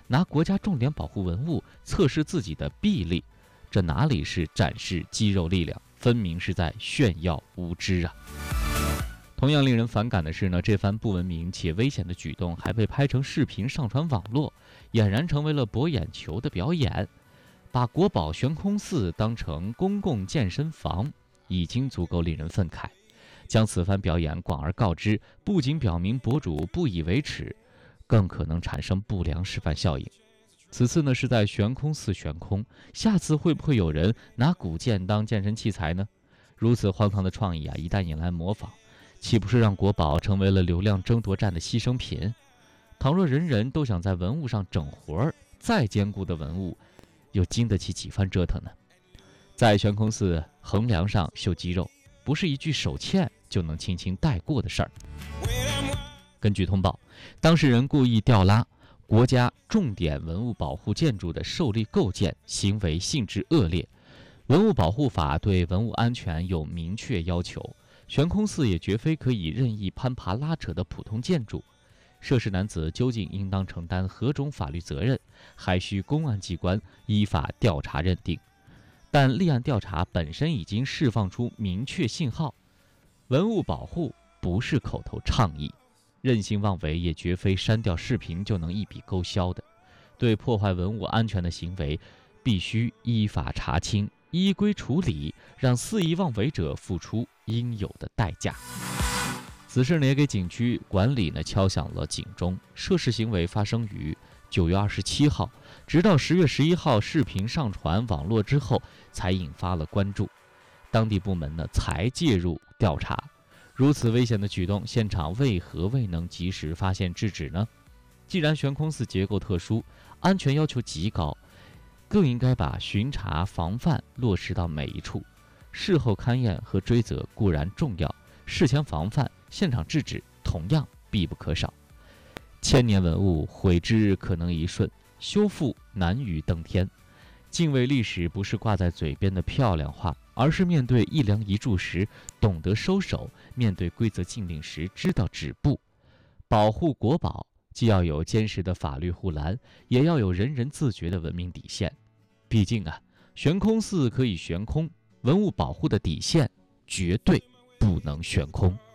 拿国家重点保护文物测试自己的臂力，这哪里是展示肌肉力量，分明是在炫耀无知啊！同样令人反感的是呢，这番不文明且危险的举动还被拍成视频上传网络，俨然成为了博眼球的表演。把国宝悬空寺当成公共健身房，已经足够令人愤慨。将此番表演广而告之，不仅表明博主不以为耻，更可能产生不良示范效应。此次呢是在悬空寺悬空，下次会不会有人拿古剑当健身器材呢？如此荒唐的创意啊，一旦引来模仿，岂不是让国宝成为了流量争夺战的牺牲品？倘若人人都想在文物上整活儿，再坚固的文物又经得起几番折腾呢？在悬空寺横梁上秀肌肉，不是一句手欠就能轻轻带过的事儿。根据通报，当事人故意吊拉国家重点文物保护建筑的受力构件，行为性质恶劣。文物保护法对文物安全有明确要求，悬空寺也绝非可以任意攀爬拉扯的普通建筑。涉事男子究竟应当承担何种法律责任，还需公安机关依法调查认定。但立案调查本身已经释放出明确信号，文物保护不是口头倡议，任性妄为也绝非删掉视频就能一笔勾销的。对破坏文物安全的行为，必须依法查清，依规处理，让肆意妄为者付出应有的代价。此事呢，也给景区管理呢敲响了警钟。涉事行为发生于9月27号，直到10月11号视频上传网络之后，才引发了关注。当地部门呢才介入调查。如此危险的举动，现场为何未能及时发现制止呢？既然悬空寺结构特殊，安全要求极高，更应该把巡查防范落实到每一处。事后勘验和追责固然重要，事前防范、现场制止同样必不可少。千年文物毁之可能一瞬，修复难于登天。敬畏历史不是挂在嘴边的漂亮话，而是面对一梁一柱时懂得收手，面对规则禁令时知道止步。保护国宝既要有坚实的法律护栏，也要有人人自觉的文明底线。毕竟啊，悬空寺可以悬空，文物保护的底线绝对不能悬空。